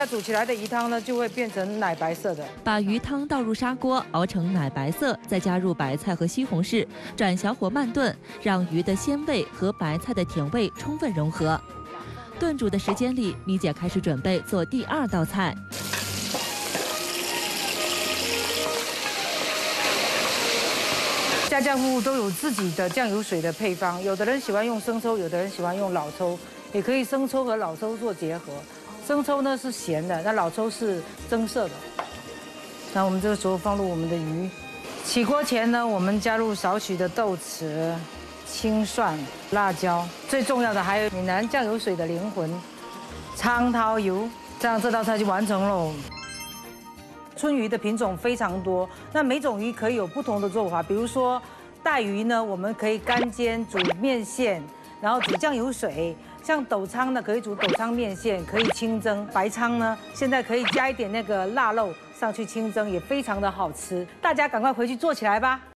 煮起来的鱼汤呢，就会变成奶白色的。 把鱼汤倒入砂锅，熬成奶白色，再加入白菜和西红柿，转小火慢炖，让鱼的鲜味和白菜的甜味充分融合。炖煮的时间里，米姐开始准备做第2道菜。 家家户户都有自己的酱油水的配方，有的人喜欢用生抽，有的人喜欢用老抽，也可以生抽和老抽做结合。生抽呢是咸的，那老抽是增色的。那我们这个时候放入我们的鱼。起锅前呢，我们加入少许的豆豉、青蒜、辣椒，最重要的还有闽南酱油水的灵魂——苍桃油。这样这道菜就完成喽。春鱼的品种非常多，那每种鱼可以有不同的做法。比如说带鱼呢，我们可以干煎、煮面线，然后煮酱油水。像斗仓呢，可以煮斗仓面线，可以清蒸；白鲳呢，现在可以加一点那个腊肉上去清蒸，也非常的好吃。大家赶快回去做起来吧。